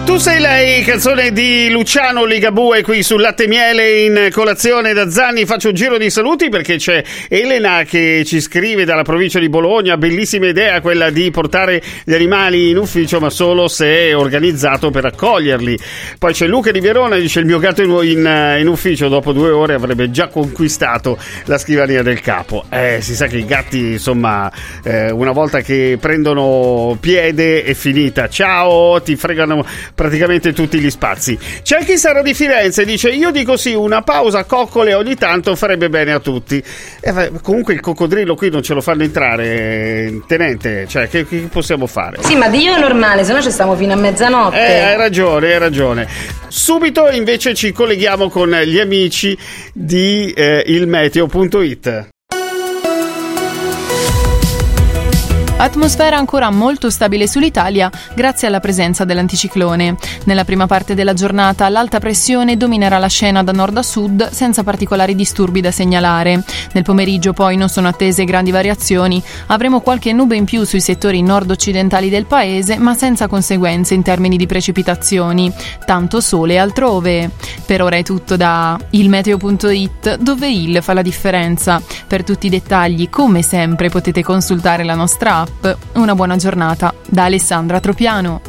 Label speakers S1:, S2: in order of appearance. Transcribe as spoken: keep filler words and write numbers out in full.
S1: Tu sei lei, canzone di Luciano Ligabue qui sul Latte e Miele in colazione da Zanni. Faccio un giro di saluti perché c'è Elena che ci scrive dalla provincia di Bologna. Bellissima idea quella di portare gli animali in ufficio, ma solo se è organizzato per accoglierli. Poi c'è Luca di Verona, dice: il mio gatto in, in ufficio dopo due ore avrebbe già conquistato la scrivania del capo. Eh, si sa che i gatti, insomma, eh, una volta che prendono piede è finita. Ciao, ti fregano praticamente tutti gli spazi. C'è chi sarà di Firenze, dice: io dico sì, una pausa coccole ogni tanto farebbe bene a tutti. Eh, comunque il coccodrillo qui non ce lo fanno entrare, tenente, cioè che, che possiamo fare?
S2: Sì, ma di io è normale, se no ci stiamo fino a mezzanotte.
S1: Eh, hai ragione, hai ragione. Subito invece ci colleghiamo con gli amici di eh, il meteo punto it.
S3: Atmosfera ancora molto stabile sull'Italia grazie alla presenza dell'anticiclone. Nella prima parte della giornata l'alta pressione dominerà la scena da nord a sud senza particolari disturbi da segnalare. Nel pomeriggio poi non sono attese grandi variazioni. Avremo qualche nube in più sui settori nord-occidentali del paese, ma senza conseguenze in termini di precipitazioni. Tanto sole altrove. Per ora è tutto da il meteo punto it, dove il fa la differenza. Per tutti i dettagli, come sempre, potete consultare la nostra app. Una buona giornata da Alessandra Tropiano.